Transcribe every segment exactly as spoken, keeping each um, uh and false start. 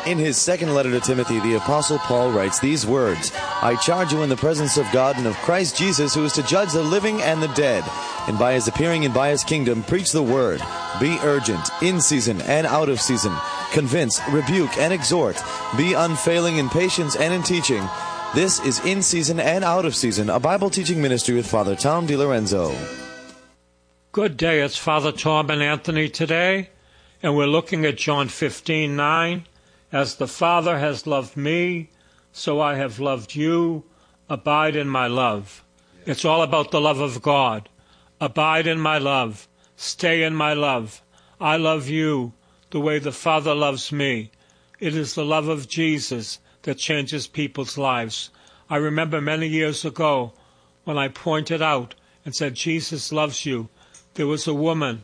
In his second letter to Timothy, the Apostle Paul writes these words, I charge you in the presence of God and of Christ Jesus, who is to judge the living and the dead, and by his appearing and by his kingdom, preach the word. Be urgent, in season and out of season. Convince, rebuke, and exhort. Be unfailing in patience and in teaching. This is In Season and Out of Season, a Bible teaching ministry with Father Tom DiLorenzo. Good day, it's Father Tom and Anthony today, and we're looking at John fifteen nine. As the Father has loved me, so I have loved you. Abide in my love. It's all about the love of God. Abide in my love. Stay in my love. I love you the way the Father loves me. It is the love of Jesus that changes people's lives. I remember many years ago when I pointed out and said, Jesus loves you. There was a woman,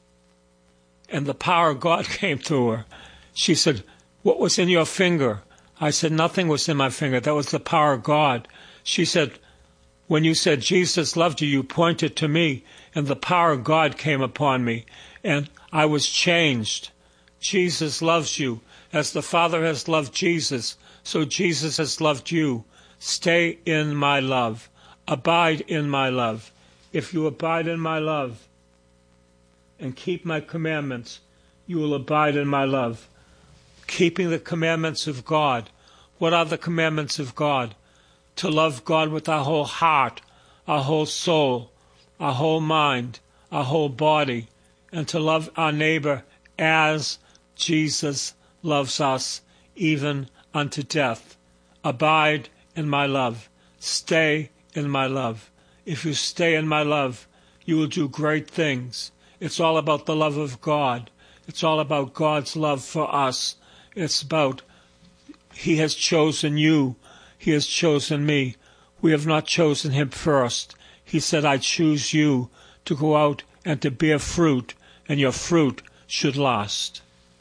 and the power of God came to her. She said, what was in your finger? I said, nothing was in my finger. That was the power of God. She said, when you said Jesus loved you, you pointed to me, and the power of God came upon me, and I was changed. Jesus loves you. As the Father has loved Jesus, so Jesus has loved you. Stay in my love. Abide in my love. If you abide in my love and keep my commandments, you will abide in my love. Keeping the commandments of God. What are the commandments of God? To love God with our whole heart, our whole soul, our whole mind, our whole body, and to love our neighbor as Jesus loves us, even unto death. Abide in my love. Stay in my love. If you stay in my love, you will do great things. It's all about the love of God. It's all about God's love for us. It's about He has chosen you. He has chosen me. We have not chosen Him first. He said, I choose you to go out and to bear fruit, and your fruit should last.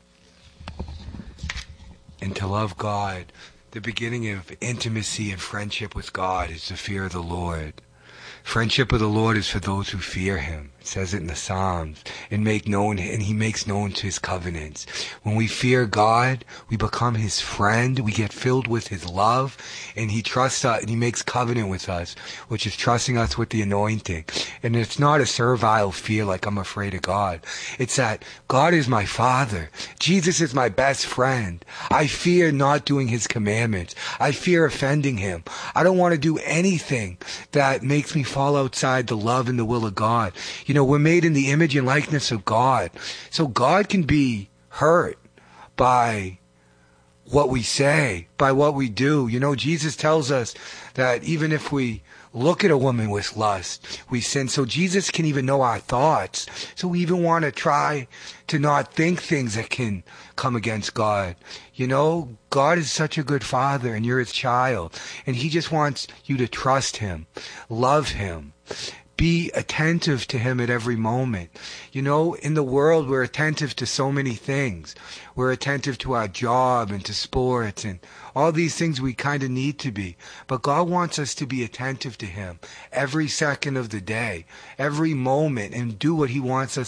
And to love God, the beginning of intimacy and friendship with God is the fear of the Lord. Friendship with the Lord is for those who fear Him. It says it in the Psalms. And make known, and He makes known to His covenants. When we fear God, we become His friend. We get filled with His love, and He trusts us, and He makes covenant with us, which is trusting us with the anointing. And it's not a servile fear like I'm afraid of God. It's that God is my Father. Jesus is my best friend. I fear not doing His commandments. I fear offending Him. I don't want to do anything that makes me fall outside the love and the will of God. You know, we're made in the image and likeness of God. So God can be hurt by what we say, by what we do. You know, Jesus tells us that even if we look at a woman with lust, we sin. So Jesus can even know our thoughts. So we even want to try to not think things that can come against God. You know, God is such a good Father, and you're His child. And He just wants you to trust Him, love Him, be attentive to Him at every moment. You know, in the world, we're attentive to so many things. We're attentive to our job and to sports and all these things we kind of need to be. But God wants us to be attentive to Him every second of the day, every moment, and do what He wants us